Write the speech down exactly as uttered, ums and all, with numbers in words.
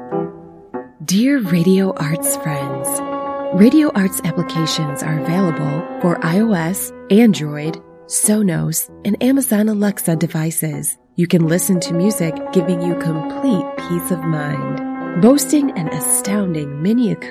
Dear Radio Arts friends, Radio Arts applications are available for iOS, Android, Sonos, and Amazon Alexa devices. You can listen to music giving you complete peace of mind. Boasting an astounding mini acoustic